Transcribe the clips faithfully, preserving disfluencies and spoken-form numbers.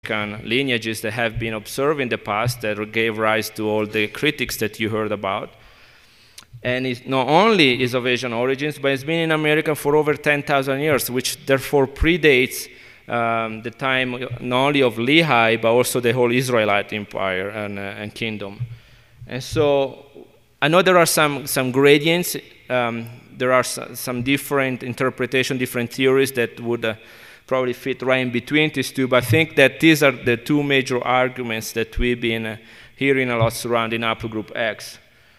lineages that have been observed in the past that gave rise to all the critics that you heard about. And it not only is of Asian origins, but it's been in America for over ten thousand years, which therefore predates um, the time not only of Lehi, but also the whole Israelite empire and, uh, and kingdom. And so I know there are some, some gradients. Um, there are some different interpretation, different theories that would uh, probably fit right in between these two, but I think that these are the two major arguments that we've been uh, hearing a lot surrounding haplogroup X.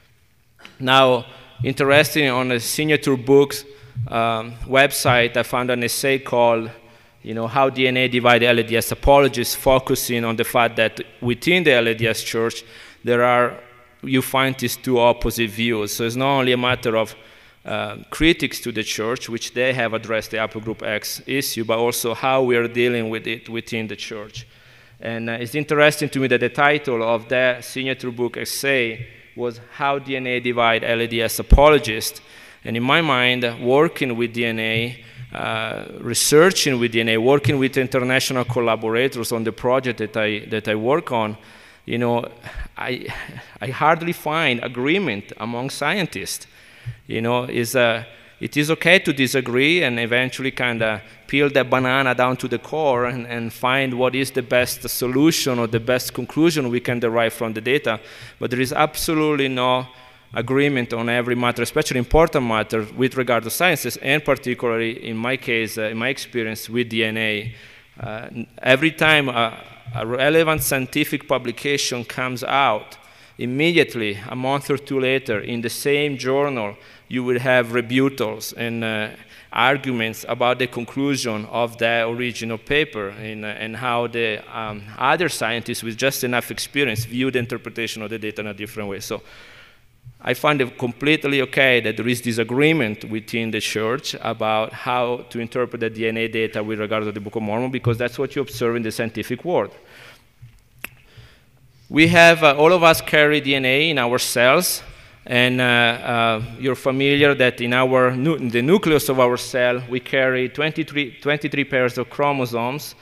Now, interesting, on the Signature Books um, website, I found an essay called, you know, How D N A Divide L D S Apologists, focusing on the fact that within the L D S Church, there are, you find these two opposite views. So it's not only a matter of uh, critics to the church, which they have addressed the haplogroup X issue, but also how we are dealing with it within the church. And uh, it's interesting to me that the title of that Signature Book essay was How D N A Divide L D S Apologists. And in my mind, working with D N A, uh, researching with D N A, working with international collaborators on the project that I, that I work on, you know, I, I hardly find agreement among scientists. You know, is uh, it is okay to disagree and eventually kind of peel the banana down to the core and, and find what is the best solution or the best conclusion we can derive from the data. But there is absolutely no agreement on every matter, especially important matter with regard to sciences, and particularly in my case, uh, in my experience with D N A. Uh, every time a, a relevant scientific publication comes out, immediately, a month or two later, in the same journal, you will have rebuttals and uh, arguments about the conclusion of the original paper and, uh, and how the um, other scientists with just enough experience view the interpretation of the data in a different way. So I find it completely okay that there is disagreement within the church about how to interpret the D N A data with regard to the Book of Mormon, because that's what you observe in the scientific world. We have, uh, all of us carry D N A in our cells, and uh, uh, you're familiar that in, our nu in the nucleus of our cell, we carry twenty-three, twenty-three pairs of chromosomes.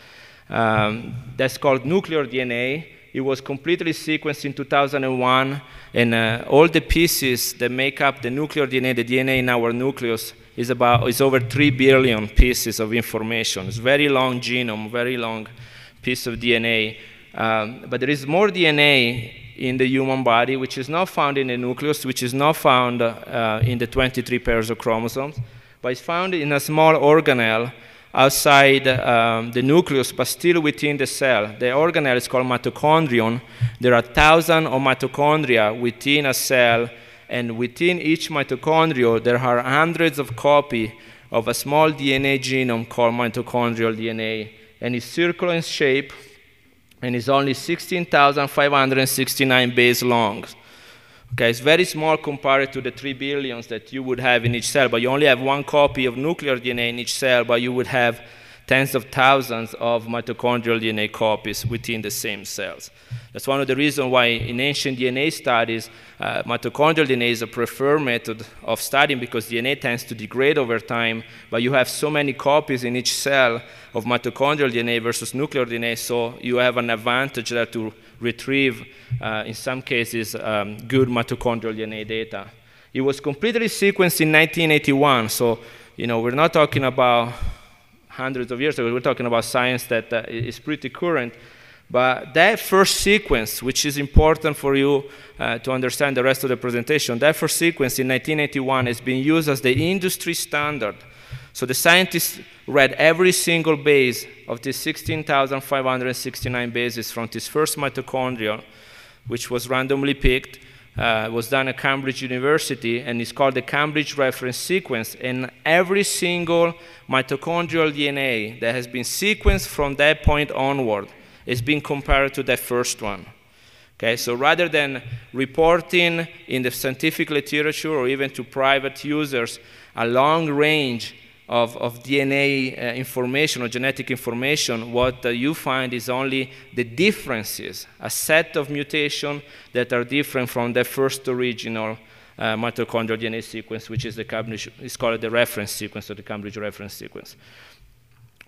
Um, that's called nuclear D N A. It was completely sequenced in two thousand one, and uh, all the pieces that make up the nuclear D N A, the D N A in our nucleus, is, about, is over three billion pieces of information. It's a very long genome, very long piece of D N A. Um, but there is more D N A in the human body, which is not found in the nucleus, which is not found uh, in the twenty-three pairs of chromosomes, but it's found in a small organelle outside um, the nucleus, but still within the cell. The organelle is called mitochondrion. There are thousands of mitochondria within a cell, and within each mitochondria, there are hundreds of copies of a small D N A genome called mitochondrial D N A, and it's circular in shape, and is only sixteen thousand five hundred sixty-nine base long. Okay, it's very small compared to the three billions that you would have in each cell, but you only have one copy of nuclear D N A in each cell, but you would have tens of thousands of mitochondrial D N A copies within the same cells. That's one of the reasons why in ancient D N A studies, uh, mitochondrial D N A is a preferred method of studying, because D N A tends to degrade over time, but you have so many copies in each cell of mitochondrial D N A versus nuclear D N A, so you have an advantage there to retrieve, uh, in some cases, um, good mitochondrial D N A data. It was completely sequenced in nineteen eighty-one, so you know, we're not talking about hundreds of years ago, we're talking about science that uh, is pretty current. But that first sequence, which is important for you uh, to understand the rest of the presentation, that first sequence in nineteen eighty-one has been used as the industry standard. So the scientists read every single base of the sixteen thousand five hundred sixty-nine bases from this first mitochondria, which was randomly picked, uh, was done at Cambridge University, and it's called the Cambridge Reference Sequence. And every single mitochondrial D N A that has been sequenced from that point onward is being compared to that first one. Okay, so rather than reporting in the scientific literature or even to private users a long range of, of D N A uh, information or genetic information, what uh, you find is only the differences, a set of mutations that are different from the first original uh, mitochondrial D N A sequence, which is the Cambridge, it's called the reference sequence, or the Cambridge reference sequence.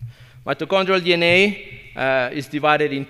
Mitochondrial D N A uh, is divided in